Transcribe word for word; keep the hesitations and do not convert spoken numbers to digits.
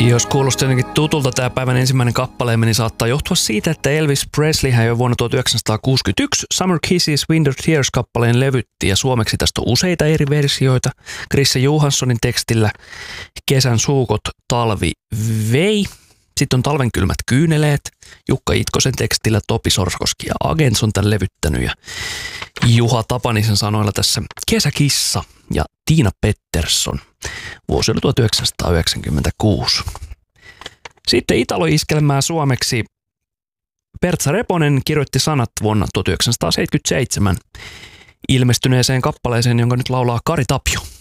Jos kuulostaa jotenkin tutulta tämä päivän ensimmäinen kappaleemme, niin saattaa johtua siitä, että Elvis Presley hän jo vuonna tuhatyhdeksänsataakuusikymmentäyksi Summer Kisses Winter Tears-kappaleen levytti ja suomeksi tästä on useita eri versioita. Chrisse Johanssonin tekstillä Kesän suukot talvi vei. Sitten on Talven kylmät kyyneleet. Jukka Itkosen tekstillä Topi Sorskoski ja Agents on tämän levyttänyt. Ja Juha Tapanisen sanoilla tässä Kesäkissa ja Tiina Pettersson. Vuosi oli tuhatyhdeksänsataayhdeksänkymmentäkuusi. Sitten Italo-iskelmää suomeksi Pertsa Reponen kirjoitti sanat vuonna tuhatyhdeksänsataaseitsemänkymmentäseitsemän ilmestyneeseen kappaleeseen, jonka nyt laulaa Kari Tapio.